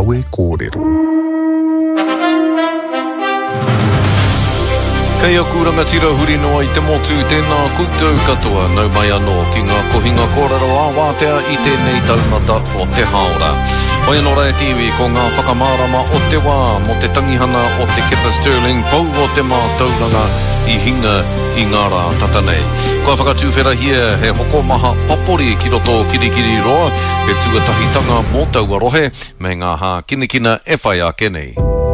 Aue kōrero. Kei a kūranga tira huri noa I te motu tēnā koutou katoa nau mai anō ki ngā kohinga kōrero a wātea I tēnei taumata o te haora. Hoi anō rai tiwi ko ngā whakamārama o te wā mo te tangihana o te Kepa Sterling pou o te mātauranga I hinga I ngā rā tatanei. Kua whakatūwhera hia he hoko maha papori ki roto kirikiri roa he tuatahitanga mō taua rohe me ngā hā kinekina e whai a kenei.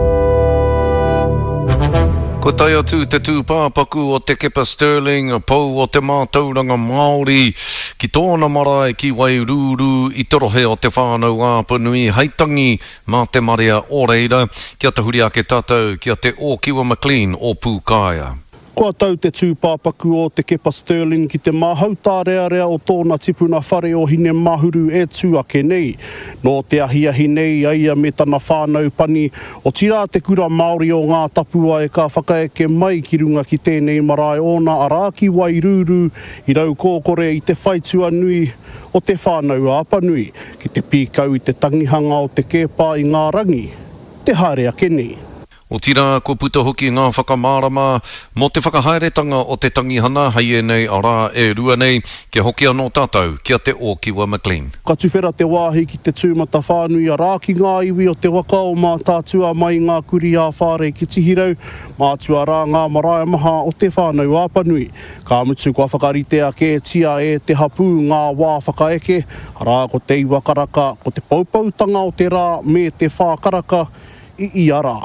Ko tai atu te tūpāpaku o te Kepa Sterling, pou o te mātauranga Māori, ki tōna marae ki Wairuru, I te rohe o te whānau āpanui, heitangi mā te marea o reira, kia te huri ake tātou, kia te o Kiwa McLean o Pūkāia. Kua tau te tūpāpaku o te Kepa Sterling ki te mahautārea o tōna tipuna whare o hine mahuru e tū ake nei. Nō te ahi nei aia me tana whānau pani o tira te kura Māori o ngā tapua e ka whakaeke mai ki runga ki tēnei marae ona araki Wairuru I rau kōkore I te whaitua nui o te whānau āpanui ki te pīkau I te tangihanga o te kepa I ngā rangi. Te haere ake nei. O tira ko puta hoki ngā whakamārama mo te whakahaeretanga o te tangihana hei e nei a rā e rua nei kia hoki anō tātou kia te o Kiwa McLean. Ka tuwhera te wāhi ki te tūmata whānui a rā ki ngā iwi o te waka o mā tātua mai ngā kuri a whāre ki tihirau mātua rā ngā marae maha o te whānau āpanui. Ka mutu kua whakarite a ke tia e te hapu ngā wā whakaeke rā ko te iwa karaka ko te paupautanga o te rā me te whākaraka I ara.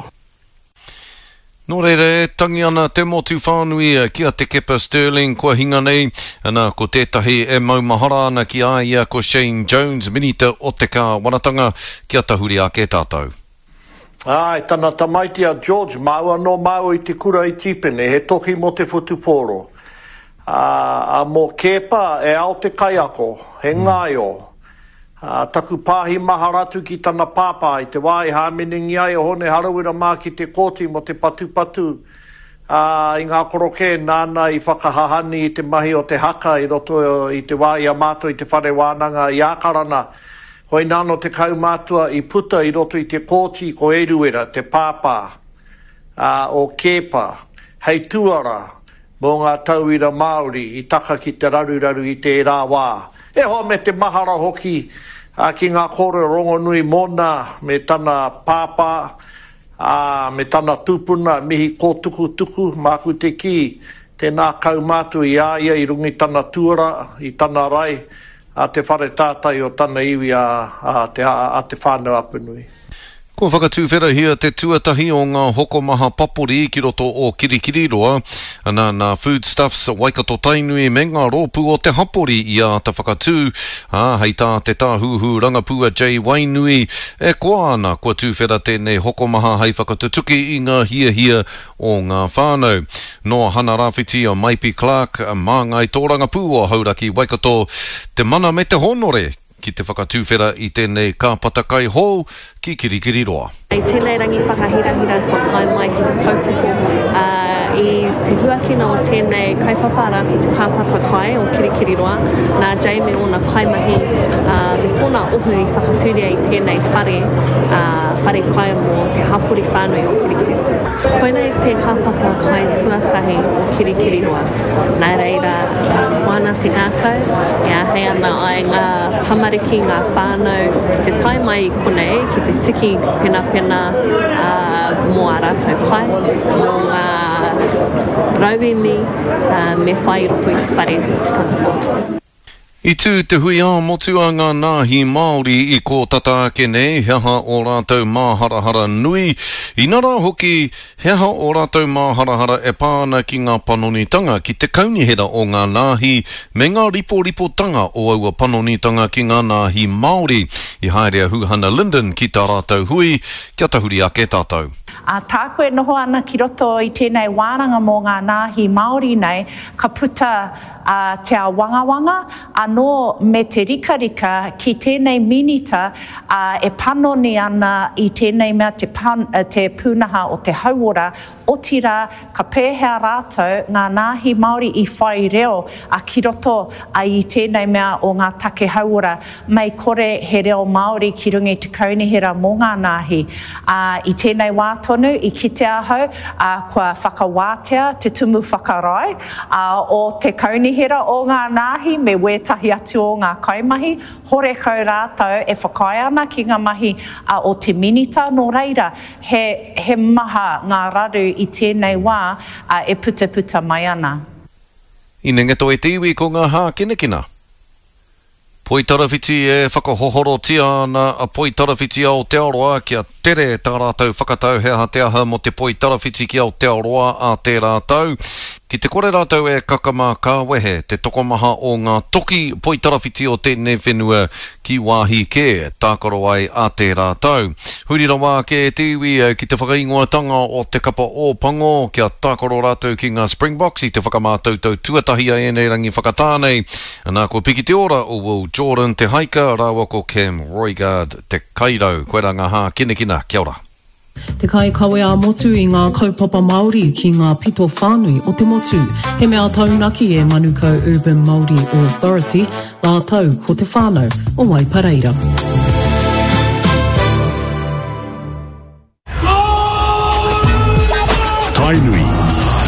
Nō reire, tangi ana te motu whānui kia te Kepa Sterling kua hinga nei, ana ko tētahi e maumahara ana ki aia ko Shane Jones, minita o te kā wanatanga, kia tahuri ake tātou. Ai, tana tamaitia George, maua no mau I te kura I tipene, he toki mo te whutuporo. A mo kepa e ao te kaiako, he ngaio. Taku pāhi maharatu ki tana pāpā I te wāi hāmenengi ai o hone harawira mā ki te kōti mo te patu. I ngā koroke nāna I whakahahani I te mahi o te haka I roto I te wāi a mātua I te whare wānanga I ākarana. Hoi nāno te kaumātua I puta I roto I te kōti ko eruera, te pāpā o kepa, hei tuara mō ngā tauira Māori I taka ki te raruraru I te rā wā. E hoa me te mahara hoki ki ngā kore rongonui mona me tana pāpā, me tana tūpuna, mihi ko tuku, māku te ki, tēnā kaumātu I āia I rungi tana tuara, I tana rai, a te whare tātai o tana iwi a te whānau apunui. Ko whakatūwhera hia te tuatahi o ngā hoko maha papori ki roto o Kirikiriroa, ana ngā foodstuffs Waikato Tainui me ngā rōpū o te hapori I a ta whakatū, hei tā te tāhuhu rangapua J. Wainui, e koa ana kua tūwhera tēnei hoko maha hei whakatutuki I ngā hia o ngā whānau. No hana rāwhiti o Maipi Clark, mā ngai tō rangapū o Hauraki Waikato, te mana me te honore, ki te whakatūwhera I tēnei kāpatakai hou ki Kirikiriroa. Tēnei rangi whakahirahira ko tai mai ki te tautoko I te huakina o tēnei kaipapara ki te kāpatakai o Kirikiriroa. Nā Jamie o nā kaimahi me tōna uhu I whakatūria I tēnei whare kai mō te hapori whānui o Kirikiriroa. Koinei te kāpatakai tuatahi o Kirikiriroa. Nā reira, koana te ngākau, hei ana ai ngā tamariki, ngā whānau, ki te tai mai I konei, ki te tiki pena mō a rātou kai, mō ngā rauimi me whai roto I te whare tāpako. I tū te hui a motua ngā nāhi Māori I ko tata ake nei, heha o rātou māharahara nui. I nara hoki, heha o rātou māharahara e pāna ki ngā panonitanga ki te kaunihera o ngā nāhi me ngā ripo-ripotanga o aua panonitanga ki ngā nāhi Māori. I haerea Huhana Linden ki tā rātou hui, kia tahuri ake tātou. Tā koe noho ana ki roto I tēnei wāranga mō ngā nāhi Māori nei, ka puta te wangawanga, anō me te rika ki tēnei minita e panoni ana I tēnei mea te pūnaha o te hauora otira ka pēhea rātou ngā nāhi Māori I whai reo a ki roto a I tēnei mea o ngā take hauora mai kore he reo Māori ki rungi te kaunihira mō ngā nāhi. I tēnei wā tonu I kite ahau kua whakawātea te tumu whakarai o te kaunihira o ngā nāhi me wētahi atu o ngā kaimahi. Hore kau rātou e whakai ana ki ngā mahi o te minita. Nō reira, he maha ngā raru I tēnei wā e puta mai ana. Ina ngato e te iwi ko ngā hā kinakina. Poi tarawhiti e whakahohorotia ana a poi tarawhiti au te aroa kia tere tā rātou whakatau hea te aha mo te poi tarawhiti ki au te aroa a te rātou. Ki te kore rātou e kakama ka wehe te tokomaha o ngā toki poi tarawhiti o tēnei whenua ki wāhi ke tākaro ai a te rātou. Hurira wā ke te iwi ki te whakaingoatanga o te kapa o pango kia tākaro rātou ki ngā Springboks I te whakamātautau tuatahia e nei rangi whakatānei. Nā ko piki te ora o Will Jordan te haika rāwa ko Cam Roigard te kairau. Koe rā ngā hā kinakina, kia ora. Te kai kawe a motu I ngā kaupapa Māori ki ngā pito whānui o te motu. He mea taunaki e Manukau Urban Māori Authority, lā tau ko te whānau o Waipareira.